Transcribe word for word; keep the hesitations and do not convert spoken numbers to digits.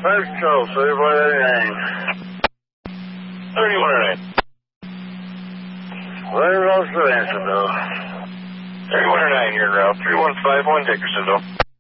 First control, thirty-one oh nine. thirty-one oh nine. Where else to answer, though? thirty-one oh nine, you're in route three one five one, Dickersonville.